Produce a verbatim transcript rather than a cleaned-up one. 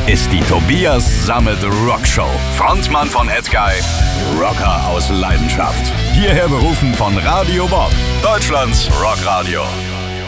ist die Tobias Sammet Rockshow. Frontmann von Edguy, Rocker aus Leidenschaft. Hierher berufen von Radio Bob, Deutschlands Rockradio.